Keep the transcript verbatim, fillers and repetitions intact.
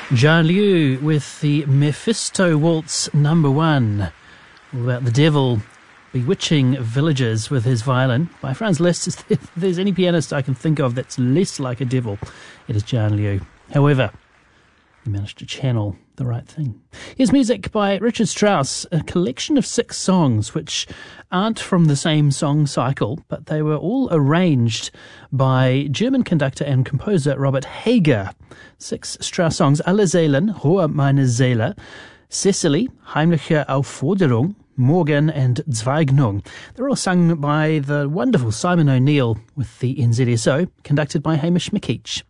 Jean Liu with the Mephisto Waltz number one, all about the devil bewitching villagers with his violin, by Franz Liszt. If there's any pianist I can think of that's less like a devil, it is Jean Liu. However, he managed to channel the right thing. Here's music by Richard Strauss, a collection of six songs which aren't from the same song cycle, but they were all arranged by German conductor and composer Robert Hager. Six Strauss songs: Alle Seelen, Ruhe meine Seele, Cecily, Heimliche Aufforderung, Morgen and Zweignung. They're all sung by the wonderful Simon O'Neill with the N Z S O, conducted by Hamish McKeach.